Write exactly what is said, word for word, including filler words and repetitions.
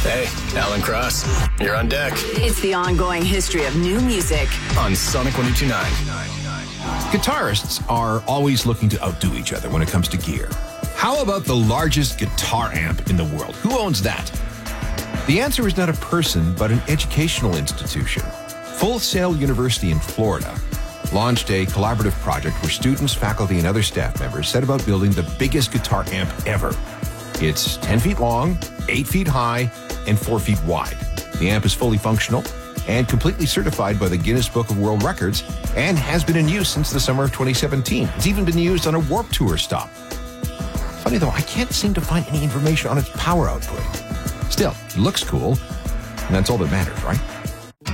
Hey, Alan Cross, you're on deck. It's the ongoing history of new music on Sonic one oh two point nine. Guitarists are always looking to outdo each other when it comes to gear. How about the largest guitar amp in the world? Who owns that? The answer is not a person, but an educational institution. Full Sail University in Florida launched a collaborative project where students, faculty, and other staff members set about building the biggest guitar amp ever. It's ten feet long, eight feet high, and four feet wide. The amp is fully functional and completely certified by the Guinness Book of World Records and has been in use since the summer of twenty seventeen. It's even been used on a Warped Tour stop. Funny though, I can't seem to find any information on its power output. Still, it looks cool, and that's all that matters, right?